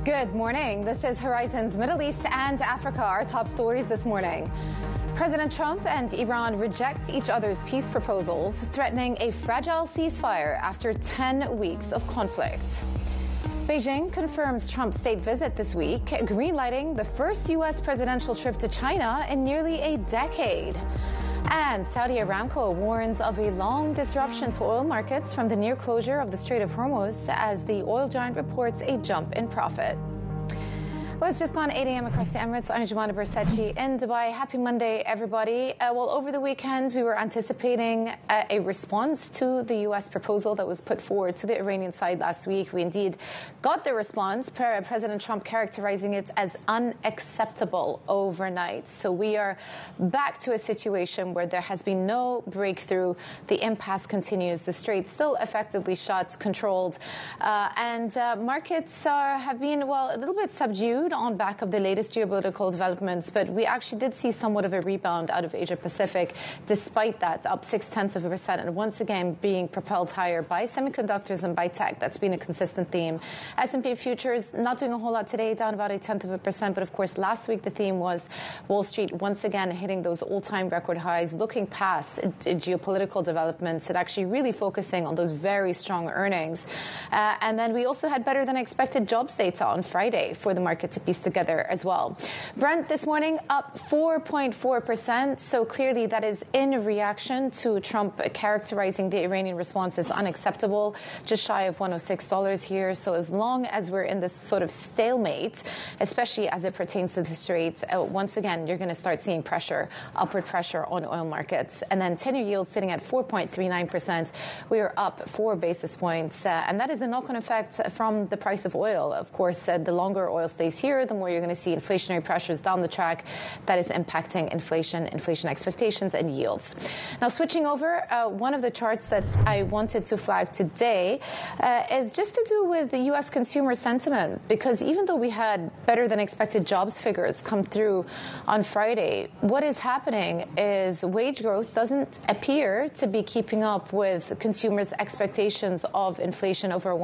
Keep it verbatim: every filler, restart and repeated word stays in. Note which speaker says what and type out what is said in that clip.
Speaker 1: Good morning. This is Horizon's Middle East and Africa, our top stories this morning. President Trump and Iran reject each other's peace proposals, threatening a fragile ceasefire after ten weeks of conflict. Beijing confirms Trump's state visit this week, greenlighting the first U S presidential trip to China in nearly a decade. And Saudi Aramco warns of a long disruption to oil markets from the near closure of the Strait of Hormuz as the oil giant reports a jump in profit. Well, it's just gone eight a m across the Emirates. I'm Jumana Bersachi in Dubai. Happy Monday, everybody. Uh, well, over the weekend, we were anticipating a, a response to the U S proposal that was put forward to the Iranian side last week. We indeed got the response, President Trump characterizing it as unacceptable overnight. So we are back to a situation where there has been no breakthrough. The impasse continues. The strait still effectively shut, controlled. Uh, and uh, markets are, have been, well, a little bit subdued on back of the latest geopolitical developments, but we actually did see somewhat of a rebound out of Asia Pacific. Despite that, up six tenths of a percent, and once again being propelled higher by semiconductors and by tech. That's been a consistent theme. S and P futures not doing a whole lot today, down about a tenth of a percent. But of course, last week the theme was Wall Street once again hitting those all-time record highs, looking past uh, geopolitical developments and actually really focusing on those very strong earnings. Uh, and then we also had better than expected jobs data on Friday for the market to piece together as well. Brent this morning up four point four percent. So clearly that is in reaction to Trump characterizing the Iranian response as unacceptable, just shy of one hundred six dollars here. So as long as we're in this sort of stalemate, especially as it pertains to the Strait, uh, once again, you're going to start seeing pressure, upward pressure on oil markets. And then ten-year yield sitting at four point three nine percent. We are up four basis points. Uh, and that is a knock-on effect from the price of oil. Of course, uh, the longer oil stays here, the more you're going to see inflationary pressures down the track. That is impacting inflation, inflation expectations, and yields. Now, switching over, uh, one of the charts that I wanted to flag today uh, is just to do with the U S consumer sentiment, because even though we had better than expected jobs figures come through on Friday, what is happening is wage growth doesn't appear to be keeping up with consumers' expectations of inflation over